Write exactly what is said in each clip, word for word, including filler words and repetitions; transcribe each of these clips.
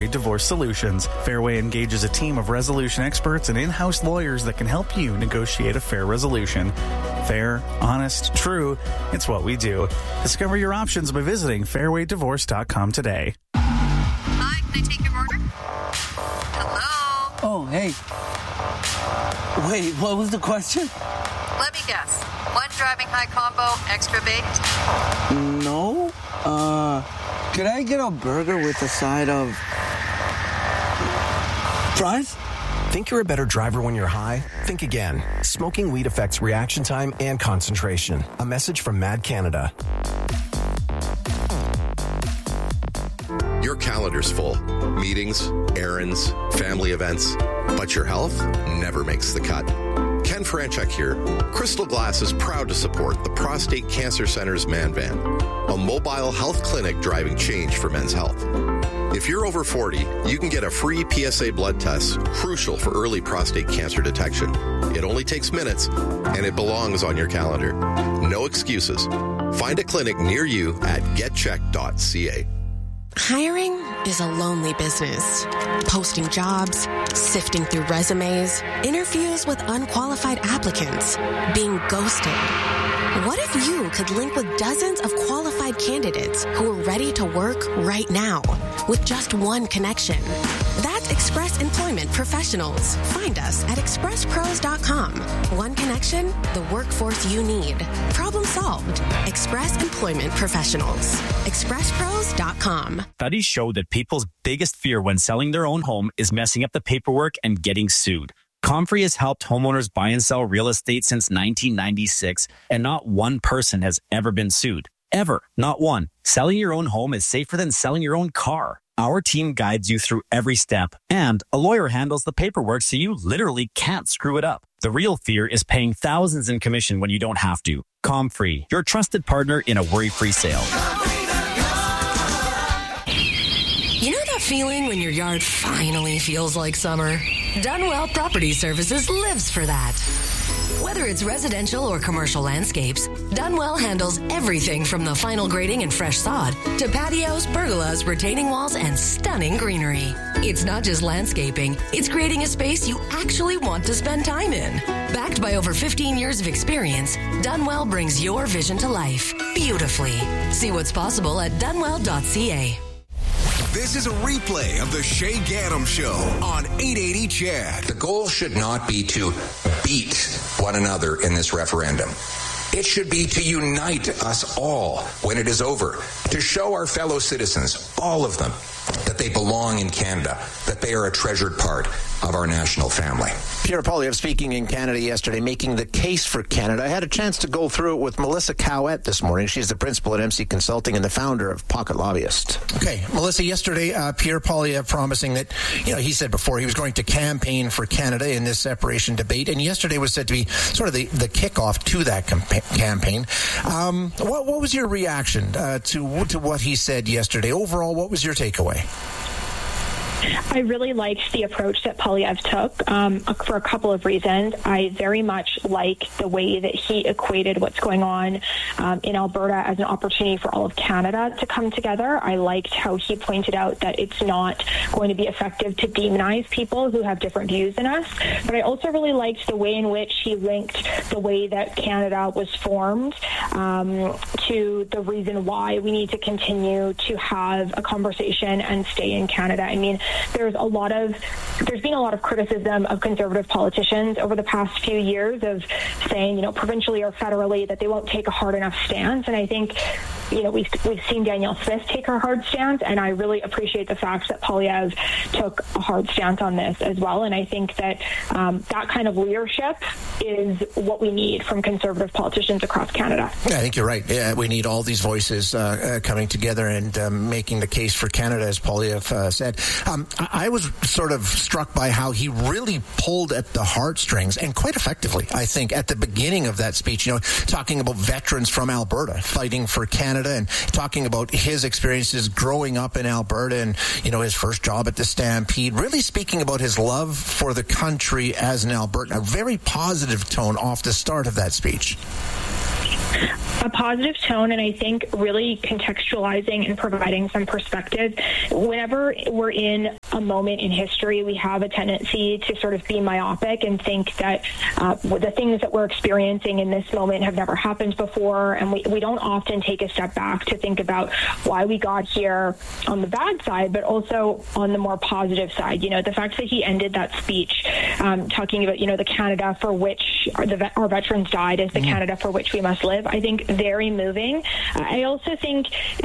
Divorce Solutions. Fairway engages a team of resolution experts and in-house lawyers that can help you negotiate a fair resolution. Fair, honest, true, it's what we do. Discover your options by visiting fairway divorce dot com today. Hi, can I take your order? Hello? Oh, hey. Wait, what was the question? Let me guess. One driving high combo, extra baked? No. Uh, could I get a burger with a side of fries? Think you're a better driver when you're high? Think again. Smoking weed affects reaction time and concentration. A message from Mad Canada. Your calendar's full. Meetings, errands, family events. But your health never makes the cut. Ken Franchuk here. Crystal Glass is proud to support the Prostate Cancer Center's Man Van, a mobile health clinic driving change for men's health. If you're over forty, you can get a free P S A blood test, crucial for early prostate cancer detection. It only takes minutes, and it belongs on your calendar. No excuses. Find a clinic near you at get check dot c a. Hiring is a lonely business. Posting jobs, sifting through resumes, interviews with unqualified applicants, being ghosted. What if you could link with dozens of qualified candidates who are ready to work right now with just one connection? That's Express Employment Professionals. Find us at express pros dot com. One connection, the workforce you need. Problem solved. Express Employment Professionals. express pros dot com. Studies show that people's biggest fear when selling their own home is messing up the paperwork and getting sued. Comfrey has helped homeowners buy and sell real estate since nineteen ninety-six, and not one person has ever been sued. Ever. Not one. Selling your own home is safer than selling your own car. Our team guides you through every step, and a lawyer handles the paperwork so you literally can't screw it up. The real fear is paying thousands in commission when you don't have to. Comfrey, your trusted partner in a worry-free sale. You know that feeling when your yard finally feels like summer? Dunwell Property Services lives for that. Whether it's residential or commercial landscapes, Dunwell handles everything from the final grading and fresh sod to patios, pergolas, retaining walls, and stunning greenery. It's not just landscaping, it's creating a space you actually want to spend time in. Backed by over fifteen years of experience, Dunwell brings your vision to life beautifully. See what's possible at dunwell dot c a. This is a replay of the Shay Gaddam Show on eight eighty C H A D. The goal should not be to beat one another in this referendum. It should be to unite us all when it is over, to show our fellow citizens, all of them, that they belong in Canada, that they are a treasured part of our national family. Pierre Poilievre speaking in Canada yesterday, making the case for Canada. I had a chance to go through it with Melissa Cowett this morning. She's the principal at M C Consulting and the founder of Pocket Lobbyist. Okay, Melissa, yesterday, uh, Pierre Poilievre promising that, you know, he said before he was going to campaign for Canada in this separation debate, and yesterday was said to be sort of the, the kickoff to that campa- campaign. Um, what, what was your reaction uh, to, to what he said yesterday? Overall, what was your takeaway? I really liked the approach that Poilievre took um, for a couple of reasons. I very much like the way that he equated what's going on um, in Alberta as an opportunity for all of Canada to come together. I liked how he pointed out that it's not going to be effective to demonize people who have different views than us. But I also really liked the way in which he linked the way that Canada was formed um, to the reason why we need to continue to have a conversation and stay in Canada. I mean, There's a lot of, there's been a lot of criticism of Conservative politicians over the past few years of saying, you know, provincially or federally that they won't take a hard enough stance. And I think, you know, we've, we've seen Danielle Smith take her hard stance, and I really appreciate the fact that Poilievre took a hard stance on this as well. And I think that um, that kind of leadership is what we need from Conservative politicians across Canada. Yeah, I think you're right. Yeah, we need all these voices uh, uh, coming together and um, making the case for Canada, as Poilievre uh, said. Um, I was sort of struck by how he really pulled at the heartstrings, and quite effectively, I think, at the beginning of that speech, you know, talking about veterans from Alberta fighting for Canada and talking about his experiences growing up in Alberta and, you know, his first job at the Stampede, really speaking about his love for the country as an Albertan. A very positive tone off the start of that speech. a positive tone, and I think really contextualizing and providing some perspective. Whenever we're in a moment in history, we have a tendency to sort of be myopic and think that uh, the things that we're experiencing in this moment have never happened before, and we, we don't often take a step back to think about why we got here on the bad side, but also on the more positive side. You know, the fact that he ended that speech um, talking about, you know, the Canada for which our, the, our veterans died is the mm. Canada for which we must live, I think very moving. Uh, I also think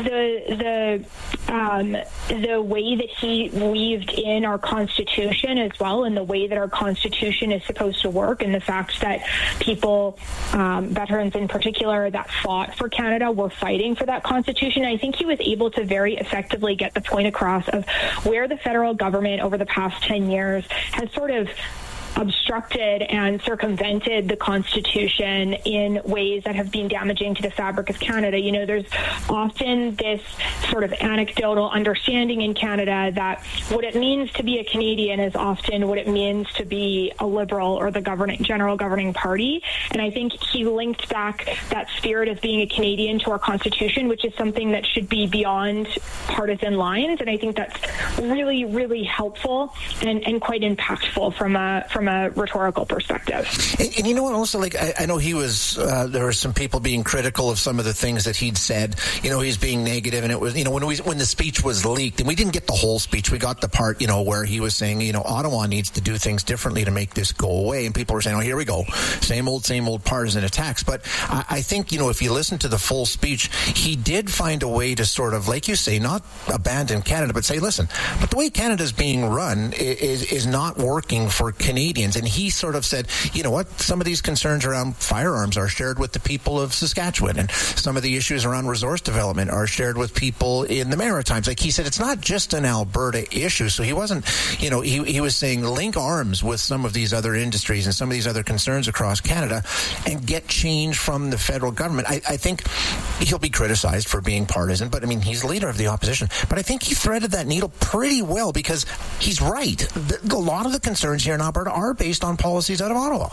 the the um, the way that he weaved in our Constitution as well, and the way that our Constitution is supposed to work, and the fact that people, um, veterans in particular, that fought for Canada were fighting for that Constitution. I think he was able to very effectively get the point across of where the federal government over the past ten years has sort of obstructed and circumvented the Constitution in ways that have been damaging to the fabric of Canada. You know, there's often this sort of anecdotal understanding in Canada that what it means to be a Canadian is often what it means to be a Liberal or the governing general governing party. And I think he linked back that spirit of being a Canadian to our Constitution, which is something that should be beyond partisan lines. And I think that's really, really helpful and, and quite impactful from a from a rhetorical perspective. And, and you know what, also, like, I, I know he was, uh, there were some people being critical of some of the things that he'd said. You know, he's being negative, and it was, you know, when we, when the speech was leaked, and we didn't get the whole speech, we got the part, you know, where he was saying, you know, Ottawa needs to do things differently to make this go away. And people were saying, oh, here we go. Same old, same old partisan attacks. But I, I think, you know, if you listen to the full speech, he did find a way to sort of, like you say, not abandon Canada, but say, listen, but the way Canada's being run is, is not working for Canadians. And he sort of said, you know what, some of these concerns around firearms are shared with the people of Saskatchewan, and some of the issues around resource development are shared with people in the Maritimes. Like he said, it's not just an Alberta issue. So he wasn't, you know, he, he was saying link arms with some of these other industries and some of these other concerns across Canada and get change from the federal government. I, I think he'll be criticized for being partisan, but I mean, he's leader of the opposition. But I think he threaded that needle pretty well, because he's right. The, the, a lot of the concerns here in Alberta are based on policies out of Ottawa.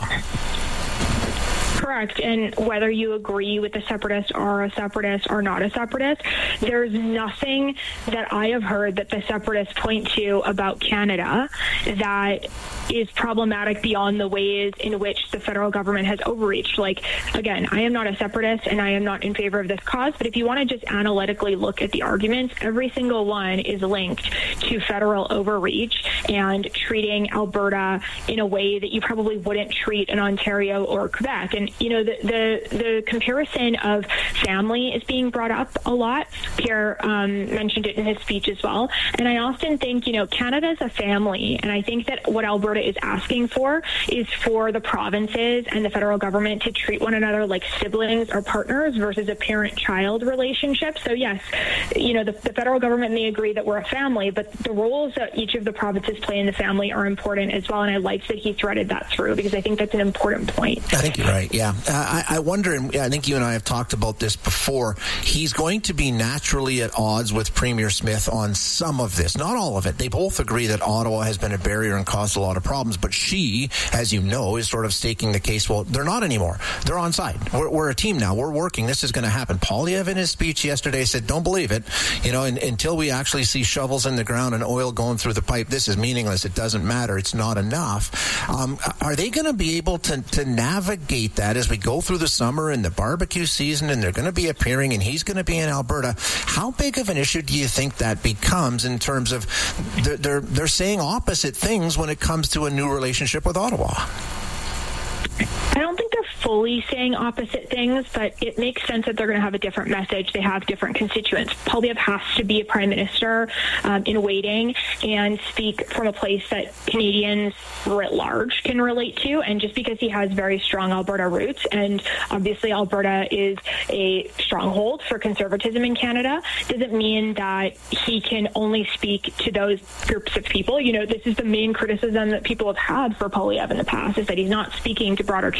Correct. And whether you agree with the separatists are a separatist or not a separatist, there's nothing that I have heard that the separatists point to about Canada that is problematic beyond the ways in which the federal government has overreached. Like, again, I am not a separatist and I am not in favor of this cause, but if you want to just analytically look at the arguments, every single one is linked to federal overreach and treating Alberta in a way that you probably wouldn't treat in Ontario or Quebec. And you know, the, the the comparison of family is being brought up a lot. Pierre um, mentioned it in his speech as well. And I often think, you know, Canada is a family. And I think that what Alberta is asking for is for the provinces and the federal government to treat one another like siblings or partners versus a parent-child relationship. So yes, you know, the, the federal government may agree that we're a family, but the roles that each of the provinces play in the family are important as well. And I like that he threaded that through, because I think that's an important point. I think you're right. Yeah. Uh, I, I wonder, and I think you and I have talked about this before, he's going to be naturally at odds with Premier Smith on some of this, not all of it. They both agree that Ottawa has been a barrier and caused a lot of problems, but she, as you know, is sort of staking the case, well, they're not anymore. They're on side. We're, we're a team now. We're working. This is going to happen. Poilievre in his speech yesterday said, don't believe it. You know, and, until we actually see shovels in the ground and oil going through the pipe, this is meaningless. It doesn't matter. It's not enough. Um, are they going to be able to, to navigate that as we go through the summer and the barbecue season, and they're going to be appearing and he's going to be in Alberta? How big of an issue do you think that becomes in terms of they're, they're, they're saying opposite things when it comes to a new relationship with Ottawa? I don't think they're fully saying opposite things, but it makes sense that they're going to have a different message. They have different constituents. Poilievre has to be a prime minister um, in waiting and speak from a place that Canadians writ large can relate to. And just because he has very strong Alberta roots, and obviously Alberta is a stronghold for conservatism in Canada, doesn't mean that he can only speak to those groups of people. You know, this is the main criticism that people have had for Poilievre in the past, is that he's not speaking to broader Canadians.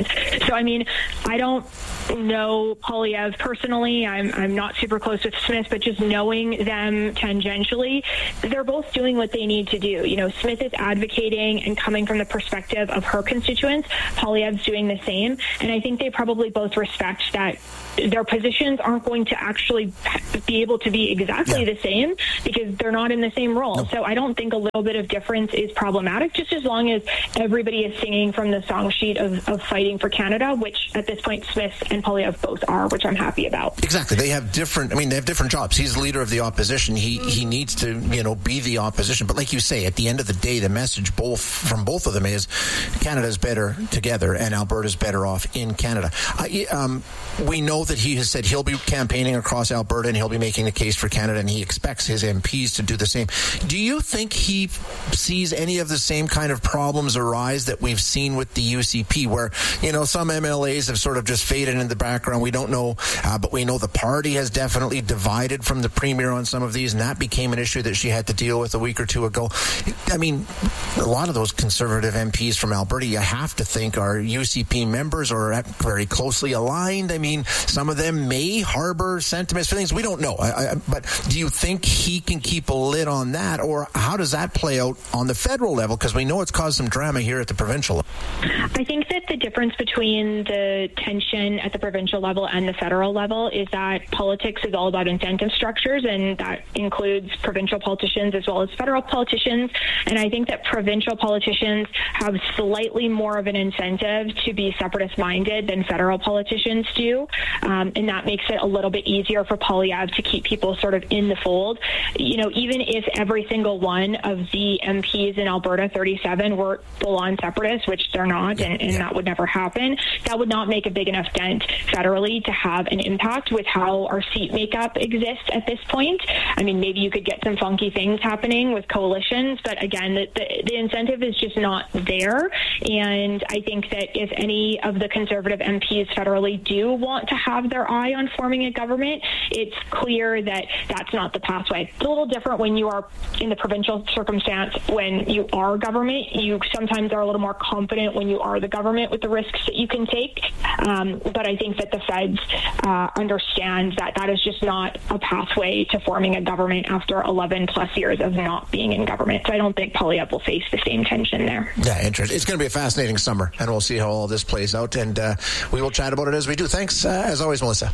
So, I mean, I don't know Poilievre personally. I'm I'm not super close with Smith, but just knowing them tangentially, they're both doing what they need to do. You know, Smith is advocating and coming from the perspective of her constituents. Poilievre's doing the same. And I think they probably both respect that their positions aren't going to actually be able to be exactly yeah. the same because they're not in the same role. No. So I don't think a little bit of difference is problematic, just as long as everybody is singing from the song sheet of, of fighting for Canada, which at this point Smith and Poilievre both are, which I'm happy about. Exactly. They have different, I mean, they have different jobs. He's the leader of the opposition. He mm-hmm. he needs to, you know, be the opposition. But like you say, at the end of the day, the message both from both of them is Canada's better together and Alberta's better off in Canada. I, um, we know that he has said he'll be campaigning across Alberta and he'll be making the case for Canada, and he expects his M Ps to do the same. Do you think he sees any of the same kind of problems arise that we've seen with the U C P, where, you know, some M L As have sort of just faded in the background? We don't know, uh, but we know the party has definitely divided from the Premier on some of these, and that became an issue that she had to deal with a week or two ago. I mean, a lot of those Conservative M Ps from Alberta, you have to think, are U C P members or are very closely aligned. I mean, some of them may harbor sentiments for things we don't know. I, I, but do you think he can keep a lid on that, or how does that play out on the federal level? Because we know it's caused some drama here at the provincial level. I think that the difference between the tension at the provincial level and the federal level is that politics is all about incentive structures, and that includes provincial politicians as well as federal politicians. And I think that provincial politicians have slightly more of an incentive to be separatist-minded than federal politicians do. Um, and that makes it a little bit easier for Poilievre to keep people sort of in the fold. You know, even if every single one of the M Ps in Alberta, thirty-seven, were full-on separatists, which they're not, and, and that would never happen, that would not make a big enough dent federally to have an impact with how our seat makeup exists at this point. I mean, maybe you could get some funky things happening with coalitions, but again, the, the, the incentive is just not there. And I think that if any of the Conservative M Ps federally do want to have their eye on forming a government, it's clear that that's not the pathway. It's a little different when you are in the provincial circumstance. When you are government, you sometimes are a little more confident when you are the government with the risks that you can take. Um, but I think that the feds uh, understand that that is just not a pathway to forming a government after eleven plus years of not being in government. So I don't think Poilievre will face the same tension there. Yeah, interesting. It's going to be a fascinating summer, and we'll see how all this plays out. And uh, we will chat about it as we do. Thanks, uh, as always, Melissa.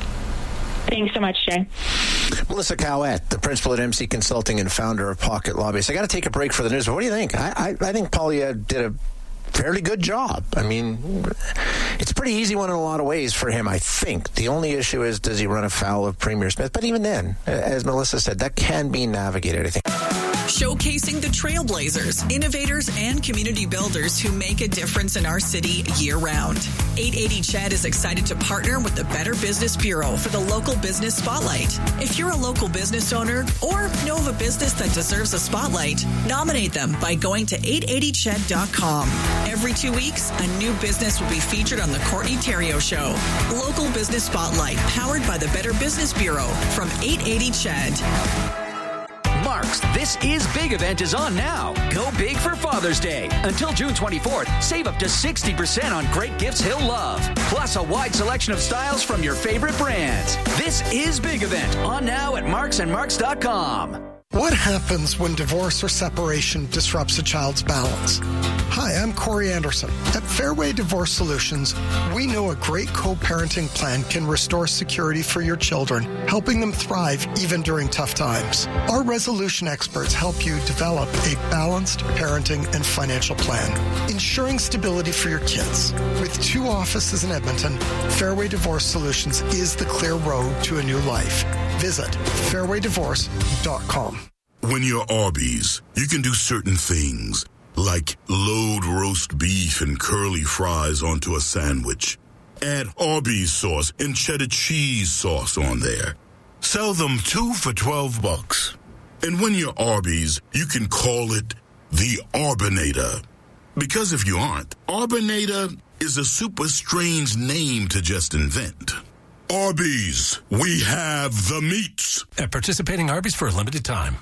Thanks so much, Jay. Melissa Cowett, the principal at M C Consulting and founder of Pocket Lobbyists. I got to take a break for the news, but what do you think? I, I, I think Poilievre did a fairly good job. I mean, it's a pretty easy one in a lot of ways for him, I think. The only issue is, does he run afoul of Premier Smith? But even then, as Melissa said, that can be navigated, I think. Showcasing the trailblazers, innovators, and community builders who make a difference in our city year-round. eight eighty C H E D is excited to partner with the Better Business Bureau for the Local Business Spotlight. If you're a local business owner or know of a business that deserves a spotlight, nominate them by going to eight eighty C H E D dot com. Every two weeks, a new business will be featured on the Courtney Theriault Show. Local Business Spotlight, powered by the Better Business Bureau from eight eighty C H E D. Mark's This Is Big event is on now. Go big for Father's Day. Until June twenty-fourth, save up to sixty percent on great gifts he'll love. Plus a wide selection of styles from your favorite brands. This Is Big event on now at marks and marks dot com. What happens when divorce or separation disrupts a child's balance? Hi, I'm Corey Anderson. At Fairway Divorce Solutions, we know a great co-parenting plan can restore security for your children, helping them thrive even during tough times. Our resolution experts help you develop a balanced parenting and financial plan, ensuring stability for your kids. With two offices in Edmonton, Fairway Divorce Solutions is the clear road to a new life. Visit fairway divorce dot com. When you're Arby's, you can do certain things, like load roast beef and curly fries onto a sandwich. Add Arby's sauce and cheddar cheese sauce on there. Sell them two for twelve bucks. And when you're Arby's, you can call it the Arbinator. Because if you aren't, Arbinator is a super strange name to just invent. Arby's, we have the meats. At participating Arby's for a limited time.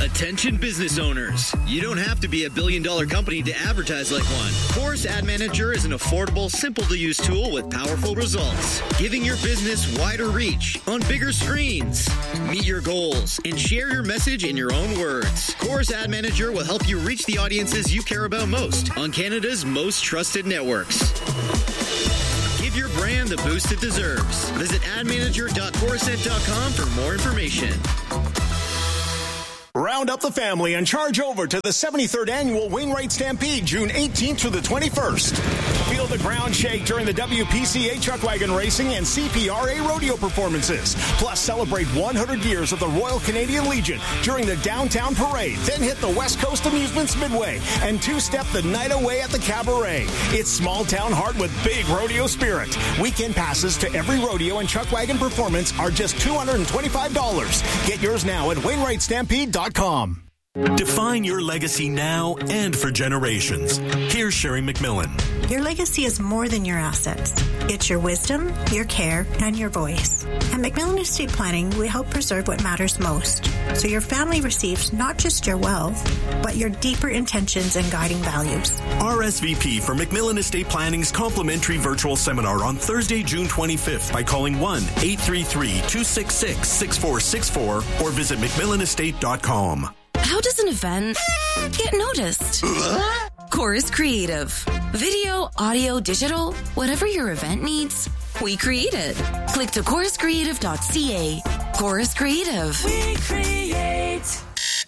Attention business owners. You don't have to be a billion dollar company to advertise like one. Chorus Ad Manager is an affordable, simple to use tool with powerful results, giving your business wider reach on bigger screens. Meet your goals and share your message in your own words. Chorus Ad Manager will help you reach the audiences you care about most on Canada's most trusted networks. Give your brand the boost it deserves. Visit ad manager dot corusent dot com for more information. Round up the family and charge over to the seventy-third Annual Wainwright Stampede, June eighteenth through the twenty-first. Feel the ground shake during the W P C A Chuck Wagon Racing and C P R A rodeo performances. Plus, celebrate one hundred years of the Royal Canadian Legion during the Downtown Parade. Then hit the West Coast Amusements Midway and two-step the night away at the Cabaret. It's small town heart with big rodeo spirit. Weekend passes to every rodeo and Chuck Wagon performance are just two hundred twenty-five dollars. Get yours now at wainwright stampede dot com. Define your legacy now and for generations. Here's Sherry McMillan. Your legacy is more than your assets. It's your wisdom, your care, and your voice. At McMillan Estate Planning, we help preserve what matters most, so your family receives not just your wealth, but your deeper intentions and guiding values. R S V P for McMillan Estate Planning's complimentary virtual seminar on Thursday, June twenty-fifth by calling one eight three three, two six six, six four six four or visit mcmillan estate dot com. How does an event get noticed? Chorus Creative. Video, audio, digital, whatever your event needs, we create it. Click to chorus creative dot c a. Chorus Creative. We create.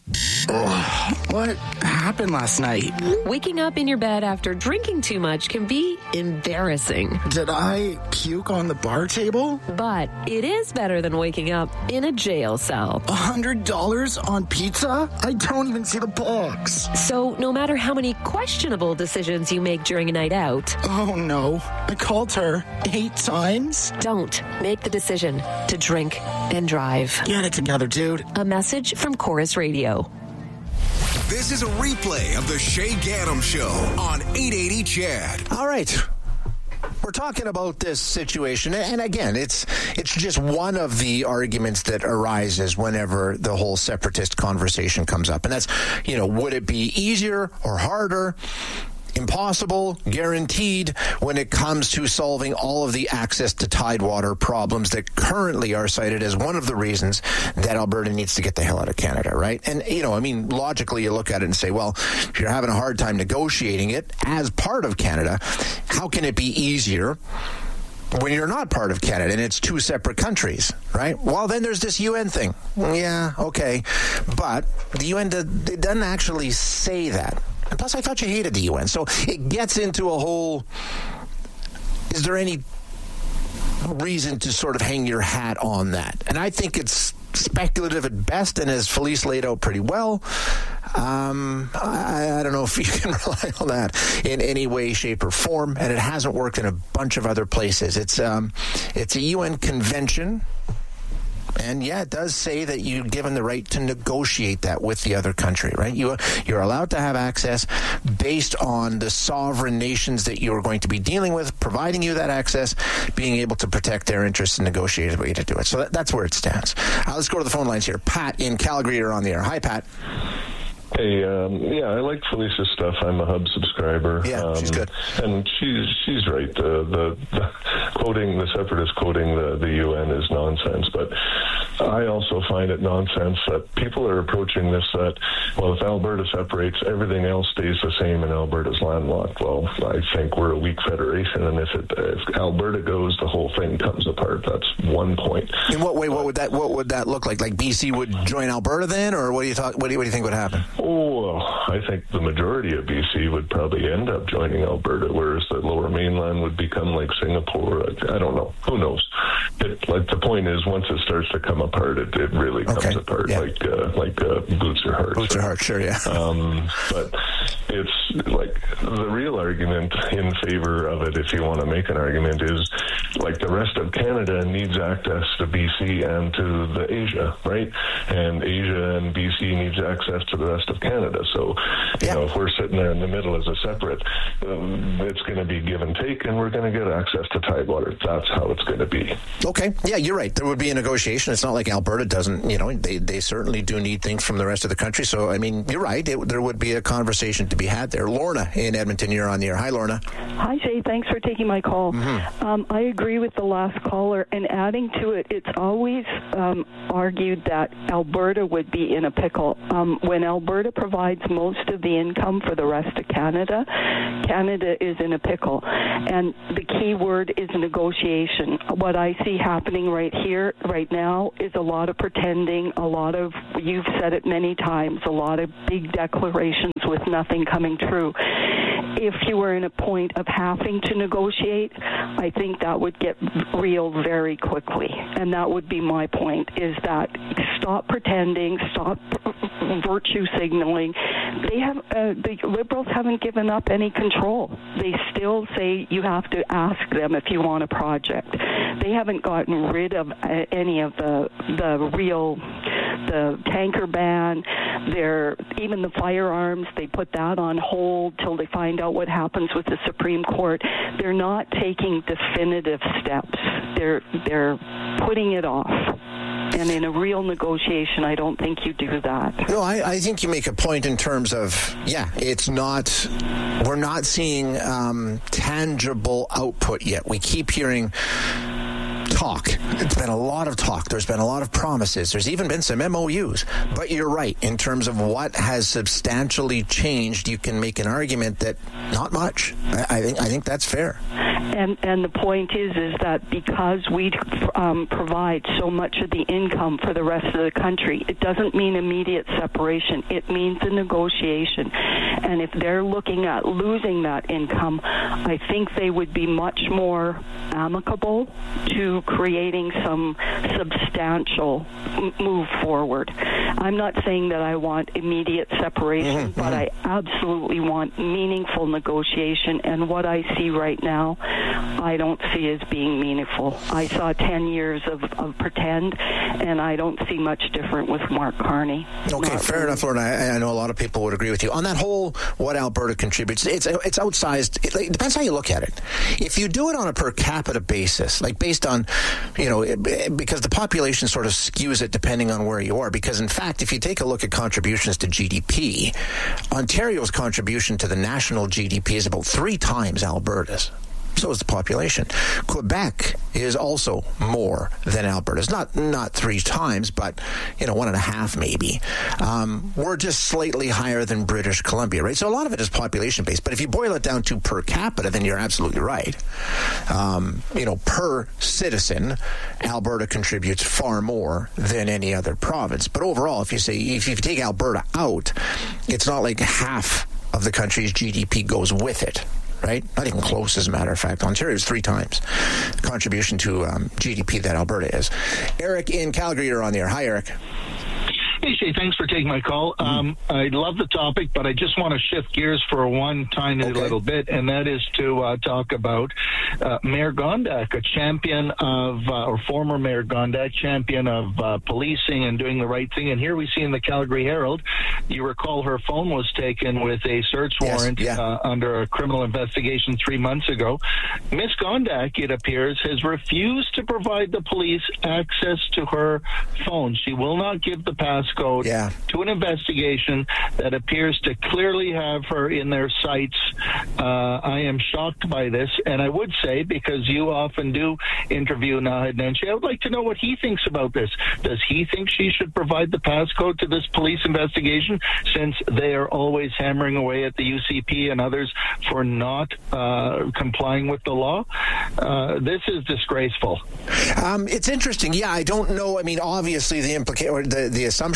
Oh, what happened last night? Waking up in your bed after drinking too much can be embarrassing. Did I puke on the bar table? But it is better than waking up in a jail cell. A hundred dollars on pizza? I don't even see the box. So no matter how many questionable decisions you make during a night out. Oh no, I called her eight times. Don't make the decision to drink and drive. Get it together, dude. A message from Chorus Radio. This is a replay of the Shay Gaddam Show on eight eighty C H E D. All right. We're talking about this situation, and again, it's it's just one of the arguments that arises whenever the whole separatist conversation comes up. And that's, you know, would it be easier or harder? Impossible, guaranteed, when it comes to solving all of the access to tidewater problems that currently are cited as one of the reasons that Alberta needs to get the hell out of Canada, right? And, you know, I mean, logically, you look at it and say, well, if you're having a hard time negotiating it as part of Canada, how can it be easier when you're not part of Canada and it's two separate countries, right? Well, then there's this U N thing. Yeah, okay. But the U N did, it doesn't actually say that. And plus, I thought you hated the U N. So it gets into a whole, is there any reason to sort of hang your hat on that? And I think it's speculative at best, and as Felice laid out pretty well, um, I, I don't know if you can rely on that in any way, shape, or form, and it hasn't worked in a bunch of other places. It's, um, it's a U N convention. And yeah, it does say that you're given the right to negotiate that with the other country, right? You, you're allowed to have access based on the sovereign nations that you're going to be dealing with, providing you that access, being able to protect their interests and negotiate a way to do it. So that, that's where it stands. Uh, let's go to the phone lines here. Pat in Calgary, you're on the air. Hi, Pat. Hey, um, yeah, I like Felice's stuff. I'm a Hub subscriber. Yeah, um, she's good. And she's she's right. The, the, the quoting, the separatist quoting the, the U N is nonsense. But I also find it nonsense that people are approaching this that, well, if Alberta separates, everything else stays the same and Alberta's landlocked. Well, I think we're a weak federation, and if, it, if Alberta goes, the whole thing comes apart. That's one point. In what way? What would that What would that look like? Like B C would join Alberta then, or what do you thought? What do you, what do you think would happen? Oh, well, I think the majority of B C would probably end up joining Alberta, whereas the Lower Mainland would become like Singapore. I, I don't know. Who knows? It, like the point is, once it starts to come apart, it, it really comes okay. apart yeah. like uh, like uh, boots or hearts. Boots or hearts, sure, yeah. Um, but it's like the real argument in favor of it, if you want to make an argument, is like the rest of Canada needs access to B C and to the Asia, right? And Asia and B C needs access to the rest of Canada. So, you know, if we're sitting there in the middle as a separate, um, it's going to be give and take, and we're going to get access to Tidewater. That's how it's going to be. Okay. Yeah, you're right. There would be a negotiation. It's not like Alberta doesn't, you know, they, they certainly do need things from the rest of the country. So, I mean, you're right. It, there would be a conversation to be had there. Lorna in Edmonton, you're on the air. Hi, Lorna. Hi, Jay. Thanks for taking my call. Mm-hmm. Um, I agree with the last caller, and adding to it, it's always um, argued that Alberta would be in a pickle. Um, when Alberta provides most of the income for the rest of Canada, Canada is in a pickle. And the key word is negotiation. What I see happening right here, right now, is a lot of pretending, a lot of, you've said it many times, a lot of big declarations with nothing coming true. If you were in a point of having to negotiate, I think that would get real very quickly. And that would be my point, is that stop pretending, stop virtue signaling. They have, uh, the Liberals haven't given up any control. They still say you have to ask them if you want a project. They haven't gotten rid of uh, any of the the real, the tanker ban. They're, even the firearms, they put that on hold till they find out what happens with the Supreme Court. They're not taking definitive steps. They're they're putting it off. And in a real negotiation, I don't think you do that. No, I, I think you make a point in terms of, yeah, it's not, we're not seeing um, tangible output yet. We keep hearing talk. It's been a lot of talk. There's been a lot of promises. There's even been some M O Us. But you're right. In terms of what has substantially changed, you can make an argument that not much. I, I think I think that's fair. And and the point is is that because we um, provide so much of the income for the rest of the country, it doesn't mean immediate separation. It means a negotiation. And if they're looking at losing that income, I think they would be much more amicable to creating some substantial move forward. I'm not saying that I want immediate separation, mm-hmm. but I absolutely want meaningful negotiation. And what I see right now, I don't see as being meaningful. I saw ten years of, of pretend, and I don't see much different with Mark Carney. Okay, Not fair really. enough, Lorna. I, I know a lot of people would agree with you. On that whole, what Alberta contributes, it's it's outsized. It, it depends how you look at it. If you do it on a per capita basis, like based on, you know, it, because the population sort of skews it depending on where you are. Because, in fact, if you take a look at contributions to G D P, Ontario's contribution to the national G D P is about three times Alberta's. So is the population. Quebec is also more than Alberta's. Not not three times, but, you know, one and a half maybe. Um, we're just slightly higher than British Columbia, right? So a lot of it is population-based. But if you boil it down to per capita, then you're absolutely right. Um, you know, per citizen, Alberta contributes far more than any other province. But overall, if you say, if you take Alberta out, it's not like half of the country's G D P goes with it. Right? Not even close, as a matter of fact. Ontario is three times contribution to um, G D P that Alberta is. Eric in Calgary, you're on the air. Hi, Eric. Hey, Shay, thanks for taking my call. Um, I love the topic, but I just want to shift gears for one tiny okay. little bit, and that is to uh, talk about uh, Mayor Gondak, a champion of, uh, or former Mayor Gondak, champion of uh, policing and doing the right thing. And here we see in the Calgary Herald, you recall her phone was taken with a search warrant yes, yeah. uh, under a criminal investigation three months ago. Miss Gondak, it appears, has refused to provide the police access to her phone. She will not give the passcode yeah. to an investigation that appears to clearly have her in their sights. Uh, I am shocked by this, and I would say, because you often do interview Naheed Nenshi, I would like to know what he thinks about this. Does he think she should provide the passcode to this police investigation, since they are always hammering away at the U C P and others for not uh, complying with the law? Uh, this is disgraceful. Um, it's interesting. Yeah, I don't know. I mean, obviously, the implica- or the, the assumption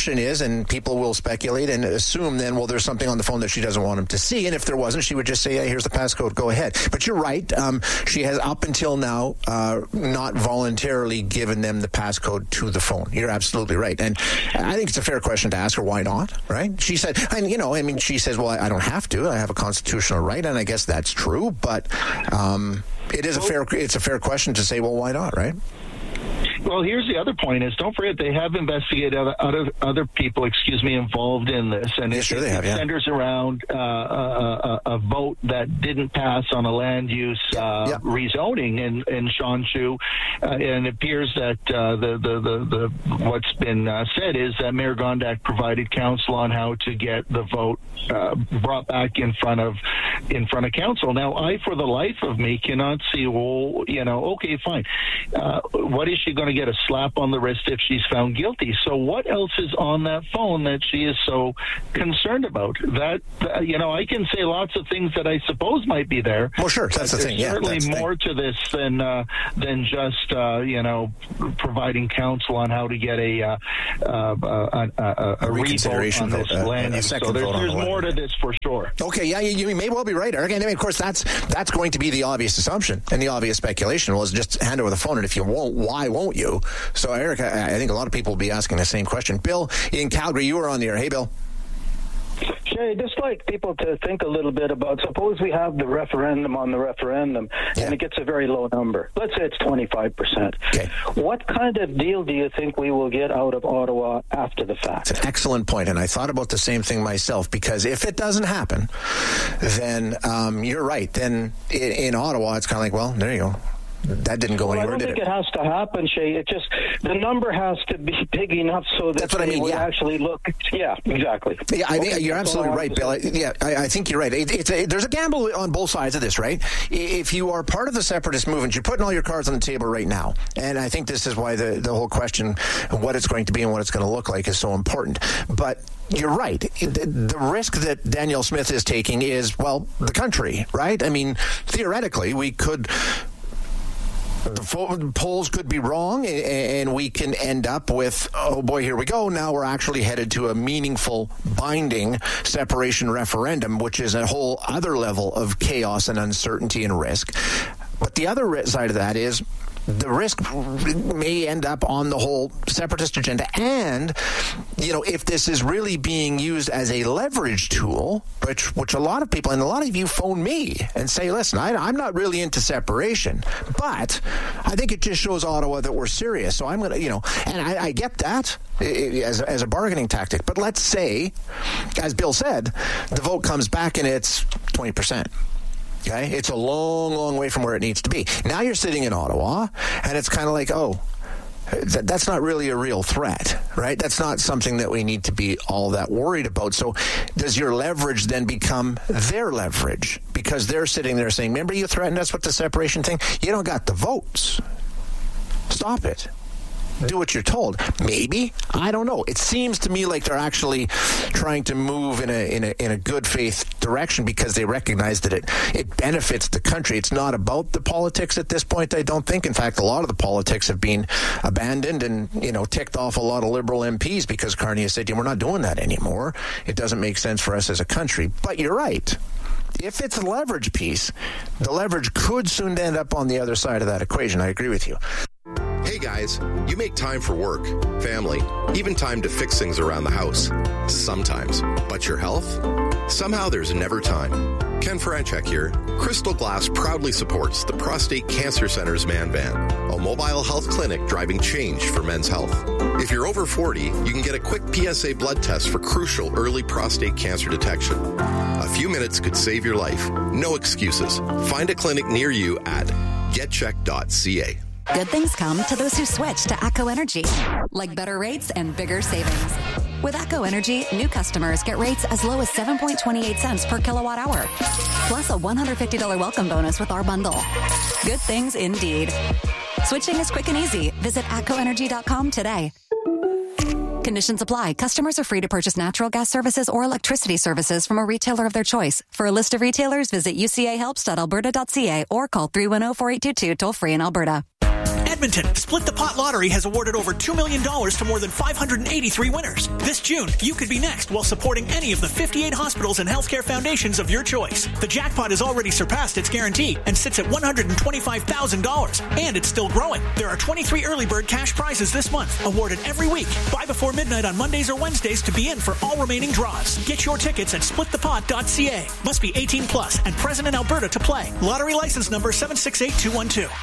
assumption is, and people will speculate and assume then, well, there's something on the phone that she doesn't want him to see. And if there wasn't, she would just say, hey, here's the passcode, go ahead. But you're right. Um, she has up until now uh, not voluntarily given them the passcode to the phone. You're absolutely right. And I think it's a fair question to ask her, why not, right? She said, and you know, I mean, she says, well, I don't have to. I have a constitutional right, and I guess that's true. But um, it is a fair, it's a fair question to say, well, why not, right? Well, here's the other point: is don't forget they have investigated other other, other people, excuse me, involved in this, and yeah, it, sure they have, yeah. centers around uh, a, a, a vote that didn't pass on a land use uh, yeah. rezoning in in Shawnichu, uh, and it appears that uh, the, the the the what's been uh, said is that Mayor Gondak provided counsel on how to get the vote uh, brought back in front of in front of council. Now, I, for the life of me, cannot see. Well, you know, okay, fine. Uh, what is she going to get? A slap on the wrist if she's found guilty? So what else is on that phone that she is so concerned about? That uh, you know, I can say lots of things that I suppose might be there. Well, sure, that's the thing. Yeah, certainly that's more the to this than uh, than just uh, you know, providing counsel on how to get a uh, uh, a, a, a, a reconsideration on this vote, land use. Uh, so there's, there's more to this for sure. Okay, yeah, you, you may well be right, Eric. And I mean, of course, that's that's going to be the obvious assumption and the obvious speculation was just hand over the phone, and if you won't, why won't you? So, Eric, I, I think a lot of people will be asking the same question. Bill, in Calgary, you were on the air. Hey, Bill. Shay, just like people to think a little bit about, suppose we have the referendum on the referendum, yeah. and it gets a very low number. Let's say it's twenty-five percent. Okay. What kind of deal do you think we will get out of Ottawa after the fact? That's an excellent point, and I thought about the same thing myself, because if it doesn't happen, then um, you're right. Then in, in Ottawa, it's kind of like, well, there you go. That didn't go well, anywhere, I don't did think it? it has to happen, Shay. It just, the number has to be big enough so that That's what I mean, would yeah. actually look. Yeah, exactly. Yeah, I think okay, you're absolutely right, Bill. I, yeah, I, I think you're right. It, it's a, there's a gamble on both sides of this, right? If you are part of the separatist movement, you're putting all your cards on the table right now. And I think this is why the, the whole question of what it's going to be and what it's going to look like is so important. But you're right. The risk that Danielle Smith is taking is, well, the country, right? I mean, theoretically, we could... The polls could be wrong, and we can end up with, oh boy, here we go. Now we're actually headed to a meaningful, binding separation referendum, which is a whole other level of chaos and uncertainty and risk. But the other side of that is the risk may end up on the whole separatist agenda. And, you know, if this is really being used as a leverage tool, which which a lot of people, and a lot of you phone me and say, listen, I, I'm not really into separation, but I think it just shows Ottawa that we're serious. So I'm going to, you know, and I, I get that as, as a bargaining tactic. But let's say, as Bill said, the vote comes back and it's twenty percent. Okay, it's a long, long way from where it needs to be. Now you're sitting in Ottawa, and it's kind of like, oh, th- that's not really a real threat, right? That's not something that we need to be all that worried about. So does your leverage then become their leverage? Because they're sitting there saying, remember you threatened us with the separation thing? You don't got the votes. Stop it. Do what you're told. Maybe. I don't know. It seems to me like they're actually trying to move in a in a in a good faith direction because they recognize that it it benefits the country. It's not about the politics at this point, I don't think. In fact, a lot of the politics have been abandoned and, you know, ticked off a lot of Liberal M Ps because Carney has said, we're not doing that anymore. It doesn't make sense for us as a country. But you're right. If it's a leverage piece, the leverage could soon end up on the other side of that equation. I agree with you. Hey guys, you make time for work, family, even time to fix things around the house. Sometimes. But your health? Somehow there's never time. Ken Franchek here. Crystal Glass proudly supports the Prostate Cancer Center's Man Van, a mobile health clinic driving change for men's health. If you're over forty, you can get a quick P S A blood test for crucial early prostate cancer detection. A few minutes could save your life. No excuses. Find a clinic near you at get check dot c a. Good things come to those who switch to ATCO Energy, like better rates and bigger savings. With ATCO Energy, new customers get rates as low as seven point two eight cents per kilowatt hour, plus a one hundred fifty dollars welcome bonus with our bundle. Good things indeed. Switching is quick and easy. Visit atco energy dot com today. Conditions apply. Customers are free to purchase natural gas services or electricity services from a retailer of their choice. For a list of retailers, visit u c a helps dot alberta dot c a or call three one zero, four eight two two toll free in Alberta. At Edmonton, Split the Pot Lottery has awarded over two million dollars to more than five hundred eighty-three winners. This June, you could be next while supporting any of the fifty-eight hospitals and healthcare foundations of your choice. The jackpot has already surpassed its guarantee and sits at one hundred twenty-five thousand dollars, and it's still growing. There are twenty-three early bird cash prizes this month, awarded every week. Buy before midnight on Mondays or Wednesdays to be in for all remaining draws. Get your tickets at split the pot dot c a. Must be eighteen plus and present in Alberta to play. Lottery license number seven six eight two one two.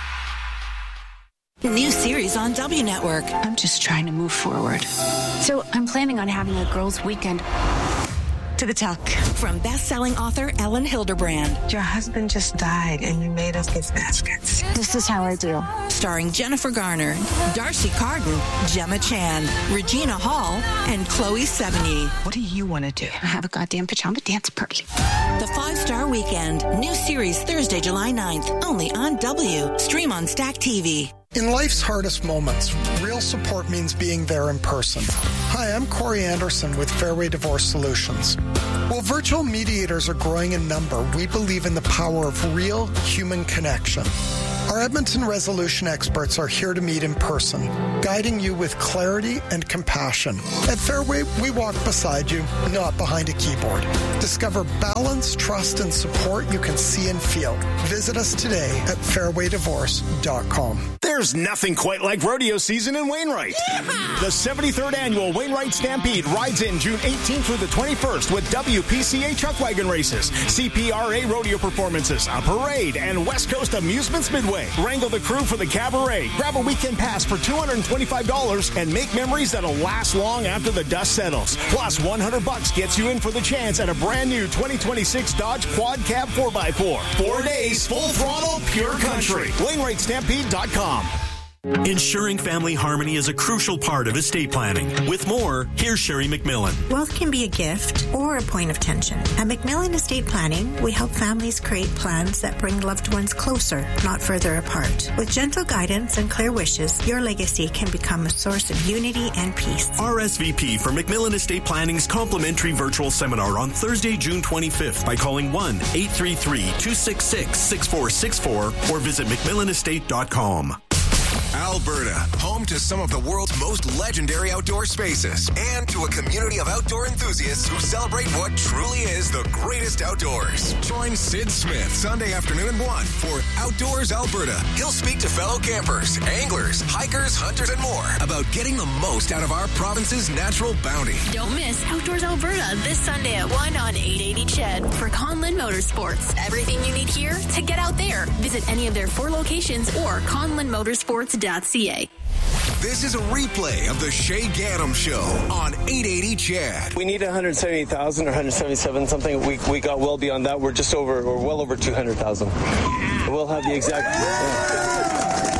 New series on W Network. I'm just trying to move forward. So I'm planning on having a girls' weekend. To the tuck. From best-selling author Ellen Hilderbrand. Your husband just died and you made us gift baskets. This is how I do. Starring Jennifer Garner, Darcy Carden, Gemma Chan, Regina Hall, and Chloe Sevigny. What do you want to do? Have a goddamn pajama dance party. The Five-Star Weekend. New series Thursday, July ninth. Only on W. Stream on Stack T V. In life's hardest moments, real support means being there in person. Hi, I'm Corey Anderson with Fairway Divorce Solutions. While virtual mediators are growing in number, we believe in the power of real human connection. Our Edmonton resolution experts are here to meet in person, guiding you with clarity and compassion. At Fairway, we walk beside you, not behind a keyboard. Discover balance, trust, and support you can see and feel. Visit us today at fairway divorce dot com. There's nothing quite like rodeo season in Wainwright. Yeah! The seventy-third Annual Wainwright Stampede rides in June eighteenth through the twenty-first with W P C A chuck wagon races, C P R A rodeo performances, a parade, and West Coast Amusements Midway. Wrangle the crew for the cabaret. Grab a weekend pass for two hundred twenty-five dollars and make memories that'll last long after the dust settles. Plus, one hundred bucks gets you in for the chance at a brand new twenty twenty-six Dodge Quad Cab four by four. Four days, full throttle, pure country. Wainwright Stampede dot com. Ensuring family harmony is a crucial part of estate planning. With more, here's Sherry McMillan. Wealth can be a gift or a point of tension. At McMillan Estate Planning, we help families create plans that bring loved ones closer, not further apart. With gentle guidance and clear wishes, your legacy can become a source of unity and peace. R S V P for McMillan Estate Planning's complimentary virtual seminar on Thursday, June twenty-fifth by calling one eight three three, two six six, six four six four or visit mcmillan estate dot com. Alberta, home to some of the world's most legendary outdoor spaces and to a community of outdoor enthusiasts who celebrate what truly is the greatest outdoors. Join Sid Smith Sunday afternoon at one for Outdoors Alberta. He'll speak to fellow campers, anglers, hikers, hunters, and more about getting the most out of our province's natural bounty. Don't miss Outdoors Alberta this Sunday at one on eight eighty C H E D for Conlin Motorsports. Everything you need here to get out there. Visit any of their four locations or conlin motorsports dot c a. This is a replay of the Shay Gaddam Show on eight eighty C H E D. We need one hundred seventy thousand or one hundred seventy-seven something. We we got well beyond that. We're just over, we're well over two hundred thousand. We'll have the exact... Yeah.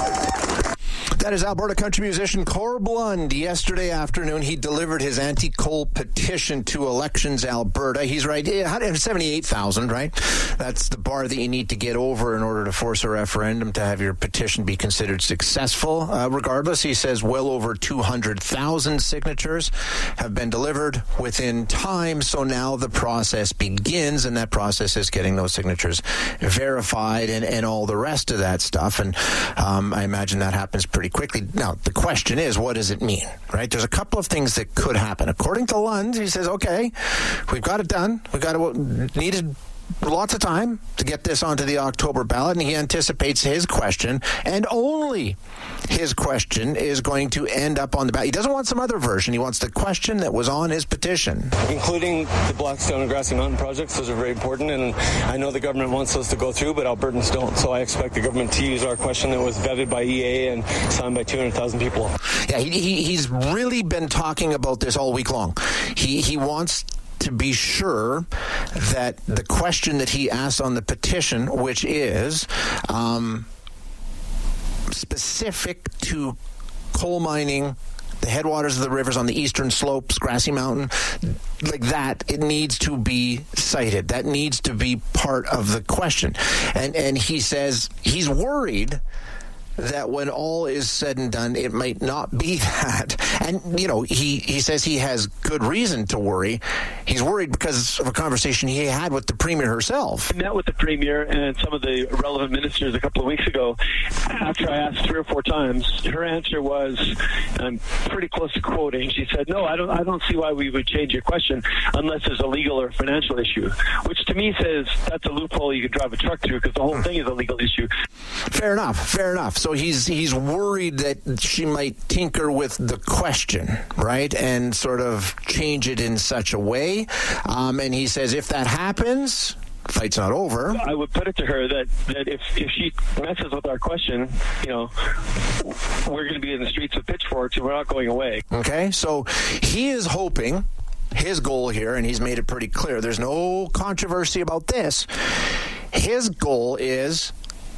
That is Alberta country musician Cor Blund. Yesterday afternoon, he delivered his anti-coal petition to Elections Alberta. He's right, one hundred seventy-eight thousand, right? That's the bar that you need to get over in order to force a referendum to have your petition be considered successful. Uh, regardless, he says well over two hundred thousand signatures have been delivered within time. So now the process begins, and that process is getting those signatures verified and, and all the rest of that stuff. And um, I imagine that happens pretty quickly. Now, the question is, what does it mean, right? There's a couple of things that could happen. According to Lund, he says, okay, we've got it done. We've got it needed lots of time to get this onto the October ballot, and he anticipates his question, and only his question, is going to end up on the ballot. He doesn't want some other version. He wants the question that was on his petition. Including the Blackstone and Grassy Mountain projects. Those are very important, and I know the government wants those to go through, but Albertans don't. So I expect the government to use our question that was vetted by E A and signed by two hundred thousand people. Yeah, he, he, he's really been talking about this all week long. He, he wants to be sure that the question that he asked on the petition, which is um, specific to coal mining, the headwaters of the rivers on the eastern slopes, Grassy Mountain, like that, it needs to be cited. That needs to be part of the question. And and he says he's worried that when all is said and done, it might not be that. And, you know, he, he says he has good reason to worry. He's worried because of a conversation he had with the Premier herself. I met with the Premier and some of the relevant ministers a couple of weeks ago. After I asked three or four times, her answer was, I'm pretty close to quoting, she said, no, I don't I don't see why we would change your question unless there's a legal or financial issue, which to me says that's a loophole you could drive a truck through because the whole thing is a legal issue. Fair enough, fair enough. So he's he's worried that she might tinker with the question, right, and sort of change it in such a way. Um, and he says if that happens, fight's not over. I would put it to her that, that if, if she messes with our question, you know, we're going to be in the streets with pitchforks and we're not going away. Okay, so he is hoping, his goal here, and he's made it pretty clear, there's no controversy about this. His goal is,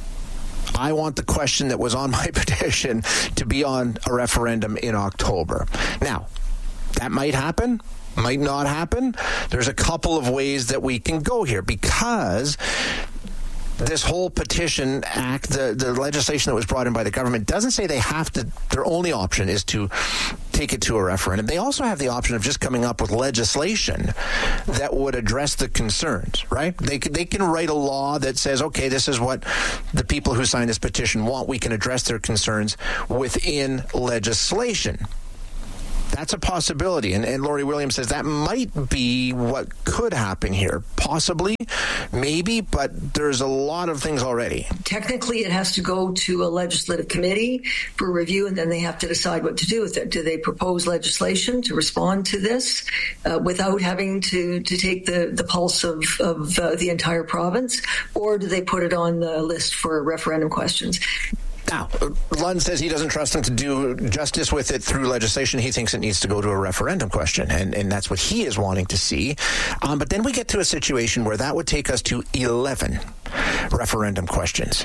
I want the question that was on my petition to be on a referendum in October. Now, that might happen, might not happen. There's a couple of ways that we can go here because this whole petition act, the, the legislation that was brought in by the government, doesn't say they have to, their only option is to take it to a referendum. They also have the option of just coming up with legislation that would address the concerns, right? They, they can write a law that says, okay, this is what the people who signed this petition want. We can address their concerns within legislation. That's a possibility. And, and Lori Williams says that might be what could happen here. Possibly, maybe, but there's a lot of things already. Technically, it has to go to a legislative committee for review, and then they have to decide what to do with it. Do they propose legislation to respond to this uh, without having to, to take the, the pulse of, of uh, the entire province, or do they put it on the list for referendum questions? Now, Lund says he doesn't trust him to do justice with it through legislation. He thinks it needs to go to a referendum question, and, and that's what he is wanting to see. Um, but then we get to a situation where that would take us to eleven referendum questions.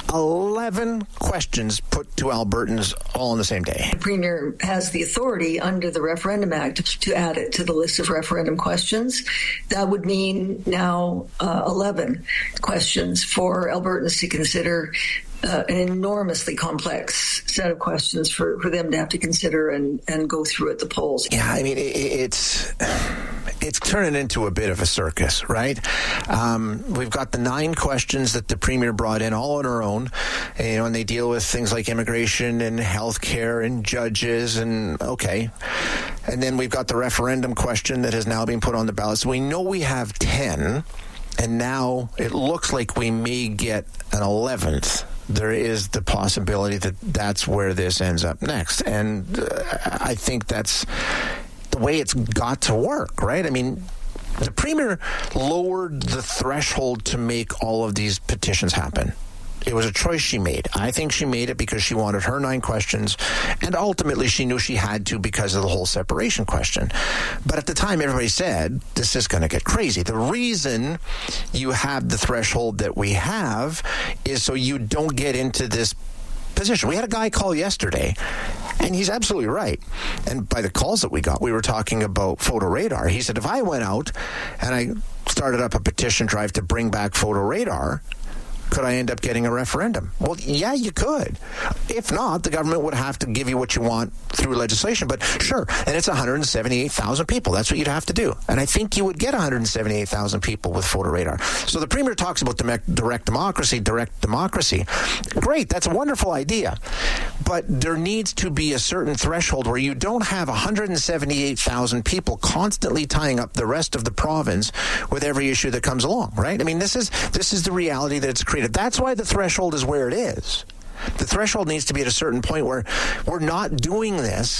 eleven questions put to Albertans all on the same day. The Premier has the authority under the Referendum Act to add it to the list of referendum questions. That would mean now uh, eleven questions for Albertans to consider. Uh, an enormously complex set of questions for, for them to have to consider and, and go through at the polls. Yeah, I mean, it, it's it's turning into a bit of a circus, right? Um, we've got the nine questions that the Premier brought in all on her own, you know, and they deal with things like immigration and healthcare and judges and, okay. And then we've got the referendum question that has now been put on the ballot. So we know we have ten, and now it looks like we may get an eleventh. There is the possibility that that's where this ends up next. And uh, I think that's the way it's got to work, right? I mean, the Premier lowered the threshold to make all of these petitions happen. It was a choice she made. I think she made it because she wanted her nine questions, and ultimately she knew she had to because of the whole separation question. But at the time, everybody said, this is going to get crazy. The reason you have the threshold that we have is so you don't get into this position. We had a guy call yesterday, and he's absolutely right. And by the calls that we got, we were talking about photo radar. He said, if I went out and I started up a petition drive to bring back photo radar, could I end up getting a referendum? Well, yeah, you could. If not, the government would have to give you what you want through legislation. But sure, and it's one hundred seventy-eight thousand people. That's what you'd have to do. And I think you would get one hundred seventy-eight thousand people with photo radar. So the Premier talks about direct democracy, direct democracy. Great, that's a wonderful idea. But there needs to be a certain threshold where you don't have one hundred seventy-eight thousand people constantly tying up the rest of the province with every issue that comes along, right? I mean, this is this is the reality that it's created. That's why the threshold is where it is. The threshold needs to be at a certain point where we're not doing this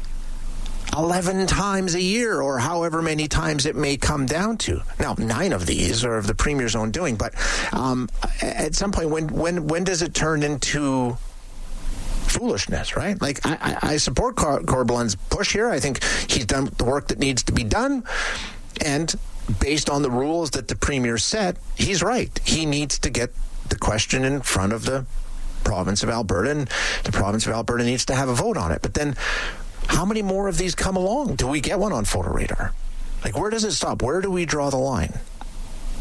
eleven times a year or however many times it may come down to. Now, nine of these are of the Premier's own doing, but um, at some point, when when when does it turn into foolishness, right? Like, I, I support Cor- Corblund's push here. I think he's done the work that needs to be done, and based on the rules that the Premier set, he's right. He needs to get the question in front of the province of Alberta, and the province of Alberta needs to have a vote on it. But then how many more of these come along? Do we get one on photo radar? Like, where does it stop? Where do we draw the line?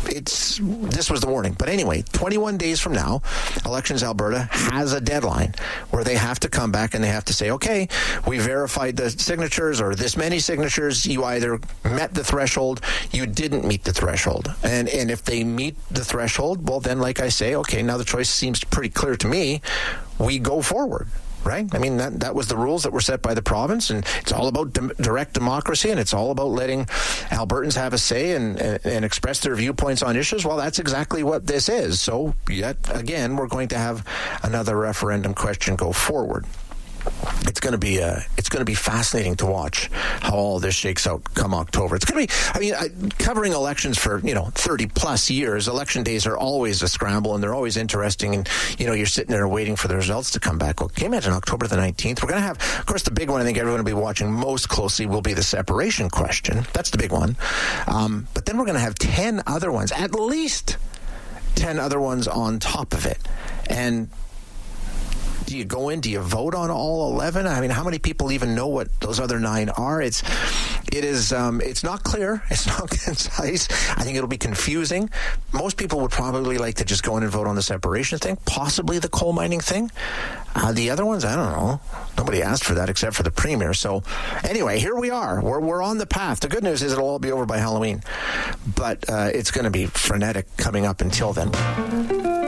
it's this was the warning. But anyway, twenty-one days from now, Elections Alberta has a deadline where they have to come back and they have to say, okay, we verified the signatures or this many signatures. You either met the threshold, you didn't meet the threshold. And and if they meet the threshold, well, then, like I say, okay, now the choice seems pretty clear to me. We go forward. Right? I mean, that that was the rules that were set by the province, and it's all about de- direct democracy, and it's all about letting Albertans have a say and, and, and express their viewpoints on issues. Well, that's exactly what this is. So, yet again, we're going to have another referendum question go forward. It's going to be uh, it's going to be fascinating to watch how all this shakes out come October. It's going to be, I mean, I, covering elections for, you know, thirty plus years, election days are always a scramble and they're always interesting. And, you know, you're sitting there waiting for the results to come back. Well, can you imagine October the nineteenth? We're going to have, of course, the big one I think everyone will be watching most closely will be the separation question. That's the big one. Um, but then we're going to have ten other ones, at least ten other ones on top of it. And do you go in? Do you vote on all eleven? I mean, how many people even know what those other nine are? It's, it is, um, it's not clear. It's not concise. I think it'll be confusing. Most people would probably like to just go in and vote on the separation thing, possibly the coal mining thing. Uh, the other ones, I don't know. Nobody asked for that except for the premier. So anyway, here we are. We're we're on the path. The good news is it'll all be over by Halloween, but uh, it's going to be frenetic coming up until then.